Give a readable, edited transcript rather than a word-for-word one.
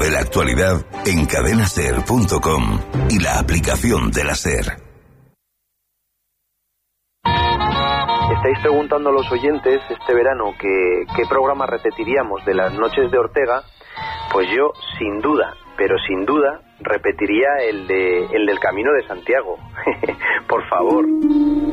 de la actualidad en cadenaser.com y la aplicación de la SER. Estáis preguntando a los oyentes este verano qué programa repetiríamos de las noches de Ortega. Pues yo, sin duda, pero sin duda, repetiría el del Camino de Santiago. Por favor.